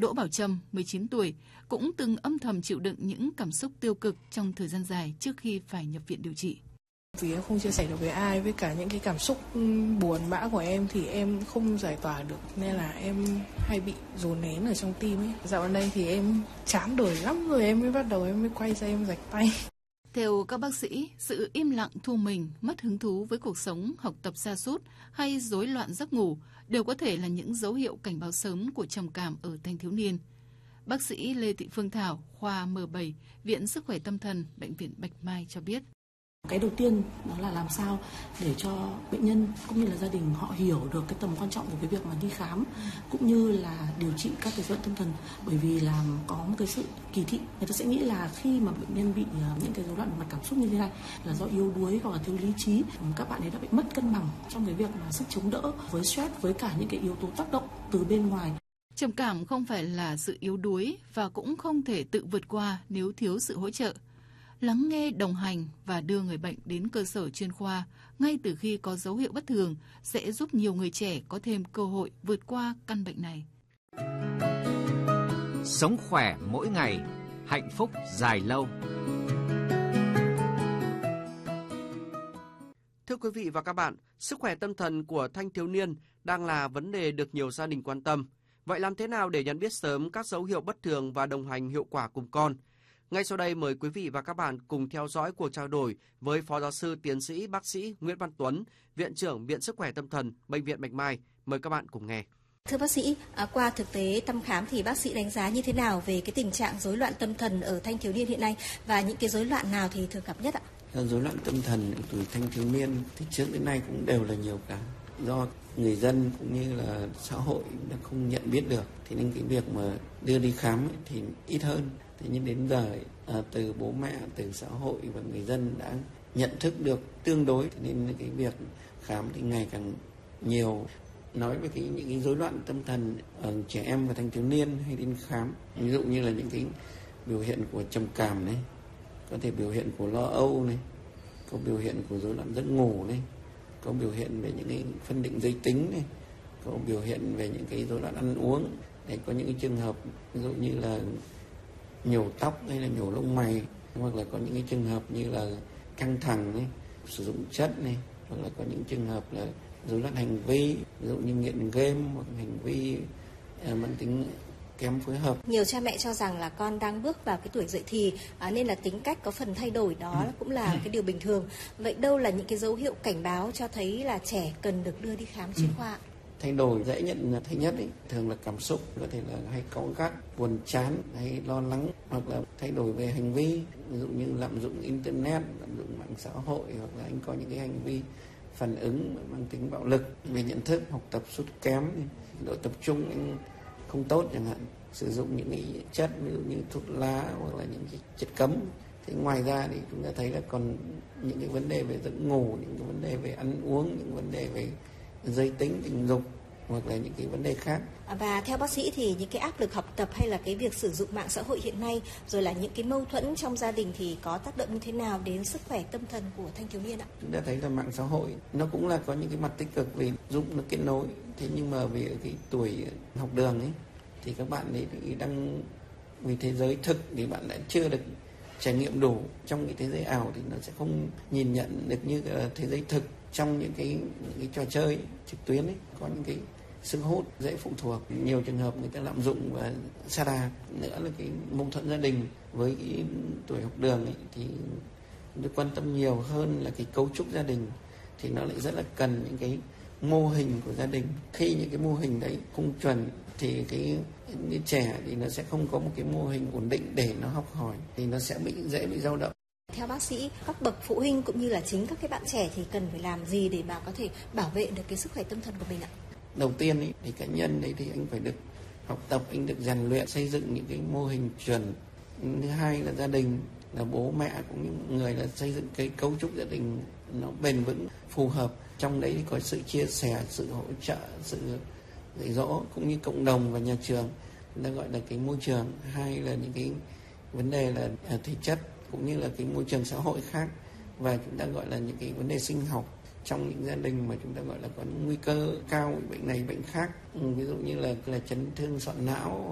Đỗ Bảo Trâm, 19 tuổi, cũng từng âm thầm chịu đựng những cảm xúc tiêu cực trong thời gian dài trước khi phải nhập viện điều trị. Vì em không chia sẻ được với ai, với cả những cái cảm xúc buồn bã của em thì em không giải tỏa được, nên là em hay bị dồn nén ở trong tim ấy. Dạo gần đây thì em chán đời lắm rồi em mới quay ra em rạch tay. Theo các bác sĩ, sự im lặng thu mình, mất hứng thú với cuộc sống, học tập sa sút hay rối loạn giấc ngủ đều có thể là những dấu hiệu cảnh báo sớm của trầm cảm ở thanh thiếu niên. Bác sĩ Lê Thị Phương Thảo, khoa M7, Viện Sức khỏe Tâm thần, Bệnh viện Bạch Mai cho biết. Cái đầu tiên đó là làm sao để cho bệnh nhân cũng như là gia đình họ hiểu được cái tầm quan trọng của cái việc mà đi khám cũng như là điều trị các cái rối loạn tâm thần, bởi vì là có một cái sự kỳ thị, người ta sẽ nghĩ là khi mà bệnh nhân bị những cái rối loạn mặt cảm xúc như thế này là do yếu đuối hoặc là thiếu lý trí, các bạn ấy đã bị mất cân bằng trong cái việc mà sức chống đỡ với stress, với cả những cái yếu tố tác động từ bên ngoài. Trầm cảm không phải là sự yếu đuối và cũng không thể tự vượt qua nếu thiếu sự hỗ trợ. Lắng nghe, đồng hành và đưa người bệnh đến cơ sở chuyên khoa ngay từ khi có dấu hiệu bất thường sẽ giúp nhiều người trẻ có thêm cơ hội vượt qua căn bệnh này. Sống khỏe mỗi ngày, hạnh phúc dài lâu. Thưa quý vị và các bạn, sức khỏe tâm thần của thanh thiếu niên đang là vấn đề được nhiều gia đình quan tâm. Vậy làm thế nào để nhận biết sớm các dấu hiệu bất thường và đồng hành hiệu quả cùng con? Ngay sau đây mời quý vị và các bạn cùng theo dõi cuộc trao đổi với Phó Giáo sư Tiến sĩ Bác sĩ Nguyễn Văn Tuấn, Viện trưởng Viện Sức khỏe Tâm thần, Bệnh viện Bạch Mai. Mời các bạn cùng nghe. Thưa bác sĩ, qua thực tế thăm khám thì bác sĩ đánh giá như thế nào về cái tình trạng rối loạn tâm thần ở thanh thiếu niên hiện nay và những cái rối loạn nào thì thường gặp nhất ạ? Rối loạn tâm thần ở tuổi thanh thiếu niên thì trước đến nay cũng đều là nhiều cả, do người dân cũng như là xã hội đã không nhận biết được, thì nên cái việc mà đưa đi khám thì ít hơn. Thế nhưng đến giờ từ bố mẹ, từ xã hội và người dân đã nhận thức được tương đối, nên cái việc khám thì ngày càng nhiều. Nói về những cái rối loạn tâm thần ở trẻ em và thanh thiếu niên hay đến khám, ví dụ như là những cái biểu hiện của trầm cảm này, có thể biểu hiện của lo âu này, có biểu hiện của rối loạn giấc ngủ này, có biểu hiện về những cái phân định giới tính này, có biểu hiện về những cái rối loạn ăn uống. Đấy, có những cái trường hợp ví dụ như là nhổ tóc hay là nhổ lông mày, hoặc là có những cái trường hợp như là căng thẳng này, sử dụng chất này, hoặc là có những trường hợp là rối loạn hành vi, ví dụ như nghiện game hoặc hành vi mãn tính kém phối hợp. Nhiều cha mẹ cho rằng là con đang bước vào cái tuổi dậy thì nên là tính cách có phần thay đổi, đó cũng là cái điều bình thường. Vậy đâu là những cái dấu hiệu cảnh báo cho thấy là trẻ cần được đưa đi khám chuyên khoa? Thay đổi dễ nhận thấy nhất thường là cảm xúc, có thể là hay cáu gắt, buồn chán hay lo lắng, hoặc là thay đổi về hành vi, ví dụ như lạm dụng internet, lạm dụng mạng xã hội, hoặc là anh có những cái hành vi phản ứng mang tính bạo lực. Về nhận thức, học tập sút kém, độ tập trung anh không tốt chẳng hạn, sử dụng những cái chất ví dụ như thuốc lá hoặc là những cái chất cấm. Thế ngoài ra thì chúng ta thấy là còn những cái vấn đề về giấc ngủ, những cái vấn đề về ăn uống, những vấn đề về giới tính, tình dục hoặc là những cái vấn đề khác. Và theo bác sĩ thì những cái áp lực học tập hay là cái việc sử dụng mạng xã hội hiện nay, rồi là những cái mâu thuẫn trong gia đình thì có tác động như thế nào đến sức khỏe tâm thần của thanh thiếu niên ạ? Chúng ta thấy là mạng xã hội nó cũng là có những cái mặt tích cực vì giúp nó kết nối. Thế nhưng mà vì cái tuổi học đường ấy thì các bạn ấy đang vì thế giới thực thì bạn đã chưa được trải nghiệm đủ. Trong cái thế giới ảo thì nó sẽ không nhìn nhận được như thế giới thực. Trong những cái trò chơi trực tuyến ấy, có những cái sức hút dễ phụ thuộc, nhiều trường hợp người ta lạm dụng và sa đà. Nữa là cái mâu thuẫn gia đình với cái tuổi học đường ấy, thì tôi quan tâm nhiều hơn là cái cấu trúc gia đình, thì nó lại rất là cần những cái mô hình của gia đình. Khi những cái mô hình đấy không chuẩn thì cái trẻ thì nó sẽ không có một cái mô hình ổn định để nó học hỏi, thì nó sẽ dễ bị dao động. Theo bác sĩ, các bậc phụ huynh cũng như là chính các cái bạn trẻ thì cần phải làm gì để mà có thể bảo vệ được cái sức khỏe tâm thần của mình ạ? Đầu tiên ý, thì cá nhân đấy thì anh phải được học tập, anh được rèn luyện xây dựng những cái mô hình chuẩn. Thứ hai là gia đình, là bố mẹ cũng như người là xây dựng cái cấu trúc gia đình nó bền vững, phù hợp. Trong đấy thì có sự chia sẻ, sự hỗ trợ, sự dạy dỗ cũng như cộng đồng và nhà trường. Chúng ta gọi là cái môi trường. Hai là những cái vấn đề là thể chất cũng như là cái môi trường xã hội khác, và chúng ta gọi là những cái vấn đề sinh học trong những gia đình mà chúng ta gọi là có nguy cơ cao bệnh này bệnh khác, ví dụ như là chấn thương sọ não